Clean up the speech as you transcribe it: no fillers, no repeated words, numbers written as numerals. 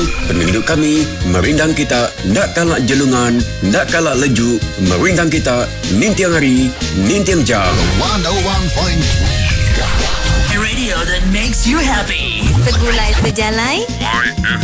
Penduduk kami merindang kita, nak kalak jelungan, nak kalak leju, merindang kita, nintiang hari, nintiang jam. 101.3 Radio that makes you happy. Segulai sejalai.